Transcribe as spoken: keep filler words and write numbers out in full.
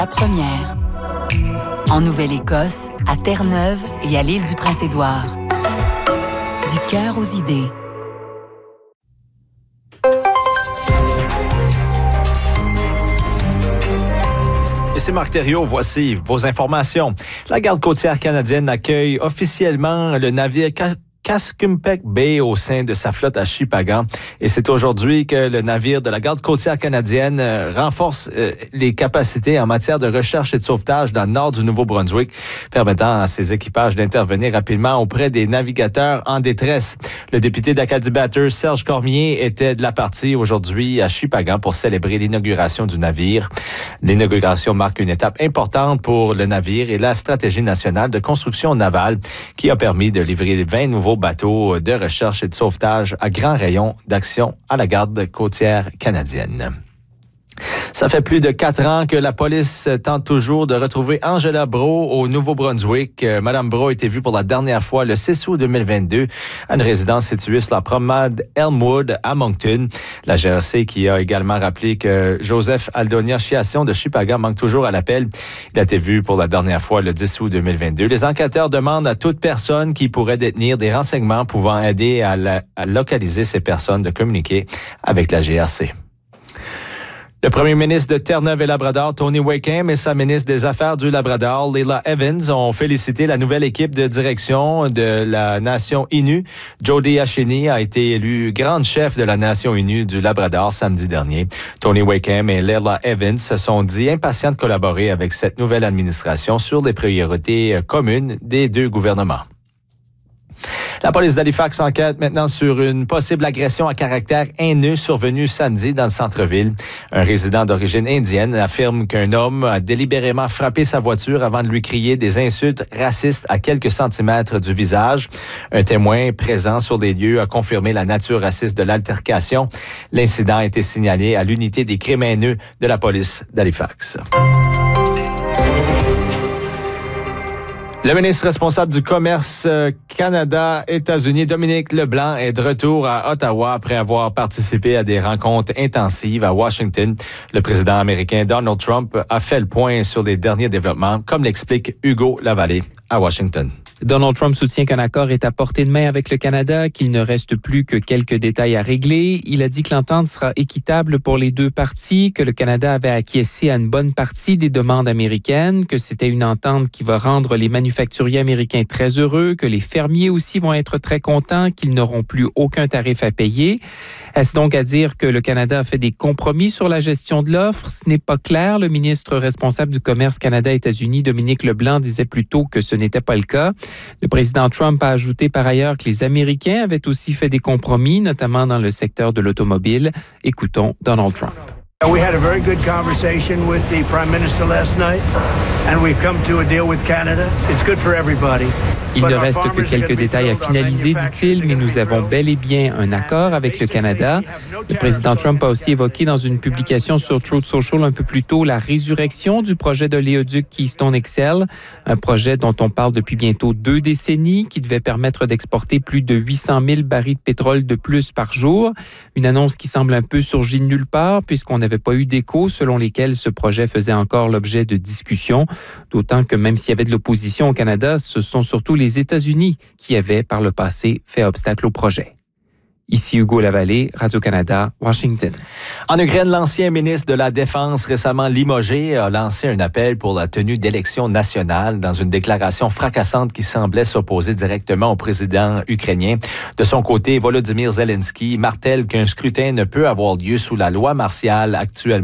La première. En Nouvelle-Écosse, à Terre-Neuve et à l'île du Prince-Édouard. Du cœur aux idées. Ici Marc Thériault, voici vos informations. La garde côtière canadienne accueille officiellement le navire Cascumpec Bay au sein de sa flotte à Shippagan. Et c'est aujourd'hui que le navire de la garde côtière canadienne euh, renforce euh, les capacités en matière de recherche et de sauvetage dans le nord du Nouveau-Brunswick, permettant à ses équipages d'intervenir rapidement auprès des navigateurs en détresse. Le député d'Acadie Bathurst, Serge Cormier, était de la partie aujourd'hui à Shippagan pour célébrer l'inauguration du navire. L'inauguration marque une étape importante pour le navire et la stratégie nationale de construction navale qui a permis de livrer vingt nouveaux bateaux de recherche et de sauvetage à grand rayon d'action à la garde côtière canadienne. Ça fait plus de quatre ans que la police tente toujours de retrouver Angela Brault au Nouveau-Brunswick. Madame Brault a été vue pour la dernière fois le six août deux mille vingt-deux à une résidence située sur la promenade Elmwood à Moncton. La G R C qui a également rappelé que Joseph Aldonia Chiasson de Shippagan manque toujours à l'appel. Il a été vu pour la dernière fois le dix août deux mille vingt-deux. Les enquêteurs demandent à toute personne qui pourrait détenir des renseignements pouvant aider à, la, à localiser ces personnes de communiquer avec la G R C. Le premier ministre de Terre-Neuve et Labrador, Tony Wakeham, et sa ministre des Affaires du Labrador, Leila Evans, ont félicité la nouvelle équipe de direction de la Nation Innu. Jody Asheni a été élue grande chef de la Nation Innu du Labrador samedi dernier. Tony Wakeham et Leila Evans se sont dit impatients de collaborer avec cette nouvelle administration sur les priorités communes des deux gouvernements. La police d'Halifax enquête maintenant sur une possible agression à caractère haineux survenue samedi dans le centre-ville. Un résident d'origine indienne affirme qu'un homme a délibérément frappé sa voiture avant de lui crier des insultes racistes à quelques centimètres du visage. Un témoin présent sur les lieux a confirmé la nature raciste de l'altercation. L'incident a été signalé à l'unité des crimes haineux de la police d'Halifax. Le ministre responsable du commerce Canada-États-Unis, Dominique Leblanc, est de retour à Ottawa après avoir participé à des rencontres intensives à Washington. Le président américain Donald Trump a fait le point sur les derniers développements, comme l'explique Hugo Lavallée à Washington. Donald Trump soutient qu'un accord est à portée de main avec le Canada, qu'il ne reste plus que quelques détails à régler. Il a dit que l'entente sera équitable pour les deux parties, que le Canada avait acquiescé à une bonne partie des demandes américaines, que c'était une entente qui va rendre les manufacturiers américains très heureux, que les fermiers aussi vont être très contents, qu'ils n'auront plus aucun tarif à payer. Est-ce donc à dire que le Canada a fait des compromis sur la gestion de l'offre? Ce n'est pas clair. Le ministre responsable du commerce Canada-États-Unis, Dominique Leblanc, disait plutôt que ce n'était pas le cas. Le président Trump a ajouté par ailleurs que les Américains avaient aussi fait des compromis, notamment dans le secteur de l'automobile. Écoutons Donald Trump. We had a very good conversation with the Prime Minister last night, and we've come to a deal with Canada. It's good for everybody. Il ne reste que quelques détails à finaliser, dit-il, mais nous avons bel et bien un accord avec le Canada. Le président Trump a aussi évoqué dans une publication sur Truth Social un peu plus tôt la résurrection du projet de l'éoduc Keystone X L, un projet dont on parle depuis bientôt deux décennies, qui devait permettre d'exporter plus de huit cent mille barils de pétrole de plus par jour. Une annonce qui semble un peu surgie de nulle part, puisqu'on n'avait pas eu d'écho selon lesquels ce projet faisait encore l'objet de discussions, d'autant que même s'il y avait de l'opposition au Canada, ce sont surtout les États-Unis qui avaient par le passé fait obstacle au projet. Ici Hugo Lavallée, Radio-Canada, Washington. En Ukraine, l'ancien ministre de la Défense récemment limogé a lancé un appel pour la tenue d'élections nationales dans une déclaration fracassante qui semblait s'opposer directement au président ukrainien. De son côté, Volodymyr Zelensky martèle qu'un scrutin ne peut avoir lieu sous la loi martiale actuellement